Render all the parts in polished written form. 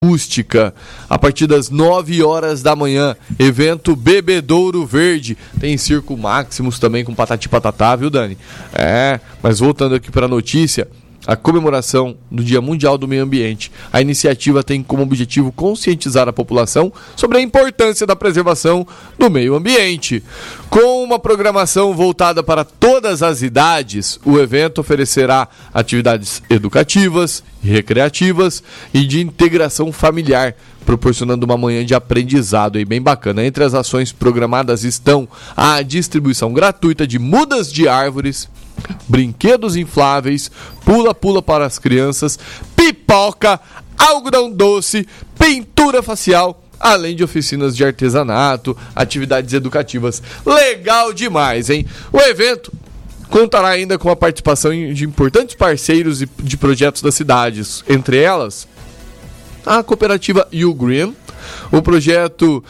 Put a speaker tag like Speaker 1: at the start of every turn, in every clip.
Speaker 1: acústica, a partir das 9 horas da manhã, evento Bebedouro Verde, tem Circo Maximus também com Patati Patatá, viu, Dani? Mas voltando aqui para a notícia, a comemoração do Dia Mundial do Meio Ambiente. A iniciativa tem como objetivo conscientizar a população sobre a importância da preservação do meio ambiente. Com uma programação voltada para todas as idades, o evento oferecerá atividades educativas, recreativas e de integração familiar, proporcionando uma manhã de aprendizado aí bem bacana. Entre as ações programadas estão a distribuição gratuita de mudas de árvores, brinquedos infláveis, pula-pula para as crianças, pipoca, algodão doce, pintura facial, além de oficinas de artesanato, atividades educativas. Legal demais, hein? O evento contará ainda com a participação de importantes parceiros de projetos das cidades, entre elas a cooperativa U-Green, o projeto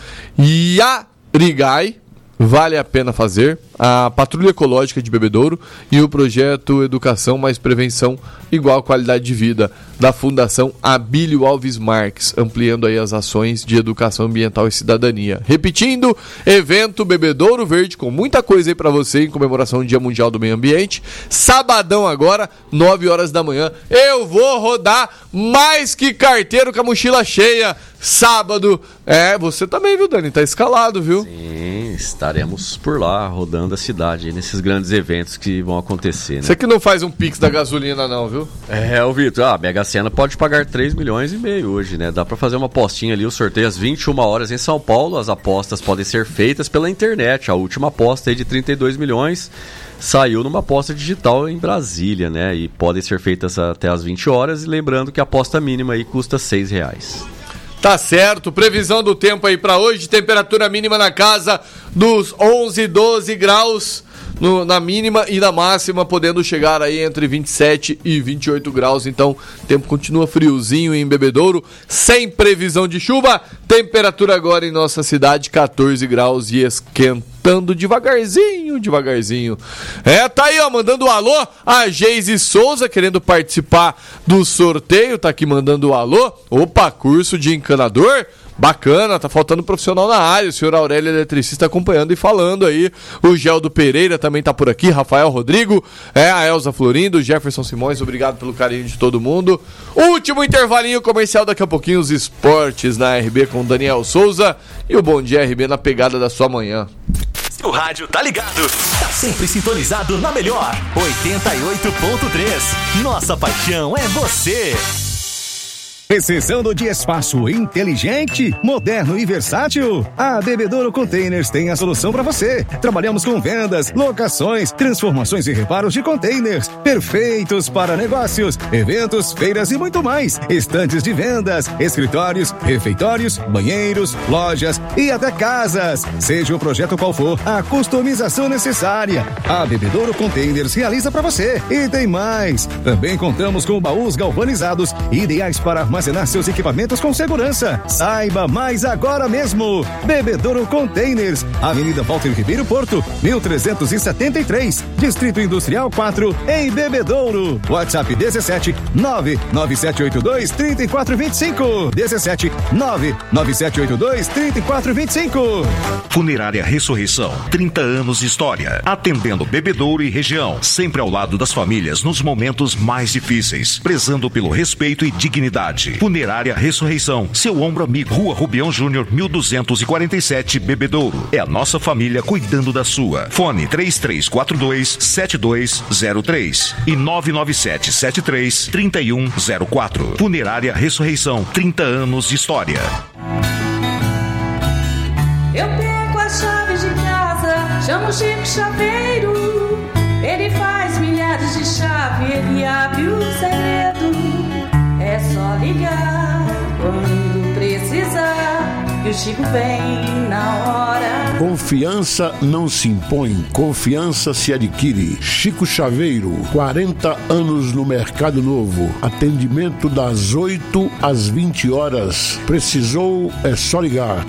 Speaker 1: Yarigai, Vale a Pena Fazer, a Patrulha Ecológica de Bebedouro e o projeto Educação mais Prevenção Igual Qualidade de Vida, da Fundação Abílio Alves Marques, ampliando aí as ações de educação ambiental e cidadania. Repetindo, evento Bebedouro Verde, com muita coisa aí pra você em comemoração do Dia Mundial do Meio Ambiente. Sabadão agora, 9 horas da manhã. Eu vou rodar mais que carteiro com a mochila cheia. Sábado. Você também, viu, Dani? Tá escalado, viu?
Speaker 2: Sim, estaremos por lá, rodando a cidade, nesses grandes eventos que vão acontecer, né?
Speaker 1: Você que não faz um pix da gasolina não, viu?
Speaker 2: O Vitor, a Mega Sena pode pagar 3,5 milhões hoje, né? Dá pra fazer uma apostinha ali, o sorteio às 21 horas em São Paulo. As apostas podem ser feitas pela internet. A última aposta aí de 32 milhões saiu numa aposta digital em Brasília, né? E podem ser feitas até às 20 horas. E lembrando que a aposta mínima aí custa R$6.
Speaker 1: Tá certo, previsão do tempo aí pra hoje, temperatura mínima na casa dos 11, 12 graus na mínima e na máxima, podendo chegar aí entre 27 e 28 graus, então o tempo continua friozinho em Bebedouro, sem previsão de chuva, temperatura agora em nossa cidade 14 graus e esquentando devagarzinho. Tá aí, ó, mandando um alô, a Geise Souza querendo participar do sorteio, tá aqui mandando um alô. Opa, curso de encanador, bacana, tá faltando profissional na área. O senhor Aurélio Eletricista acompanhando e falando aí. O Geldo Pereira também tá por aqui, Rafael Rodrigo, a Elza Florindo, Jefferson Simões, obrigado pelo carinho de todo mundo. Último intervalinho comercial, daqui a pouquinho os esportes na RB com Daniel Souza e o Bom Dia RB na pegada da sua manhã.
Speaker 3: O rádio tá ligado, tá sempre sintonizado na melhor 88.3. Nossa paixão é você.
Speaker 4: Precisando de espaço inteligente, moderno e versátil? A Bebedouro Containers tem a solução para você. Trabalhamos com vendas, locações, transformações e reparos de containers, perfeitos para negócios, eventos, feiras e muito mais. Estantes de vendas, escritórios, refeitórios, banheiros, lojas e até casas. Seja o projeto qual for, a customização necessária, a Bebedouro Containers realiza para você. E tem mais. Também contamos com baús galvanizados, ideais para armazenar seus equipamentos com segurança. Saiba mais agora mesmo. Bebedouro Containers, Avenida Walter Ribeiro Porto, 1373, Distrito Industrial 4, em Bebedouro. WhatsApp 17 99782 3425. 17 99782 3425.
Speaker 5: Funerária Ressurreição, 30 anos de história, atendendo Bebedouro e região, sempre ao lado das famílias nos momentos mais difíceis, prezando pelo respeito e dignidade. Funerária Ressurreição, seu ombro amigo, Rua Rubião Júnior, 1247, Bebedouro. É a nossa família cuidando da sua. Fone 3342-7203 e 99773-3104. Funerária Ressurreição, 30 anos de história.
Speaker 6: Eu pego as chaves de casa, chamo o Chico Chaveiro. Ele faz milhares de chaves, ele abre o segredo. É só ligar quando precisar, que o Chico vem na hora.
Speaker 7: Confiança não se impõe, confiança se adquire. Chico Chaveiro, 40 anos no Mercado Novo. Atendimento das 8 às 20 horas. Precisou, é só ligar.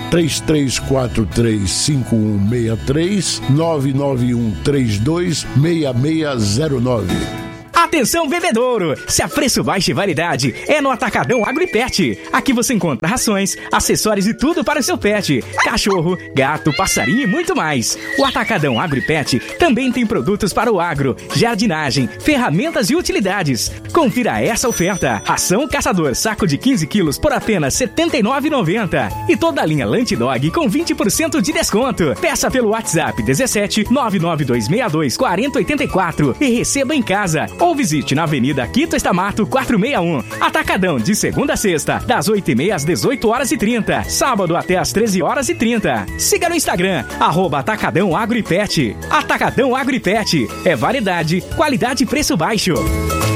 Speaker 7: 3343-5163, 99132-6609.
Speaker 8: Atenção, bebedouro! Se a preço baixo e variedade é no Atacadão Agro e Pet. Aqui você encontra rações, acessórios e tudo para o seu pet. Cachorro, gato, passarinho e muito mais. O Atacadão Agro e Pet também tem produtos para o agro, jardinagem, ferramentas e utilidades. Confira essa oferta. Ração Caçador, saco de 15 quilos por apenas R$ 79,90. E toda a linha Lunch Dog com 20% de desconto. Peça pelo WhatsApp 17 99262 4084 e receba em casa. Ou visite na Avenida Quito Estamato 461. Atacadão de segunda a sexta, das 8h30 às 18h30. Sábado até às 13h30. Siga no Instagram, @Atacadão Agro e Pet. Atacadão Agro e Pet. É variedade, qualidade e preço baixo.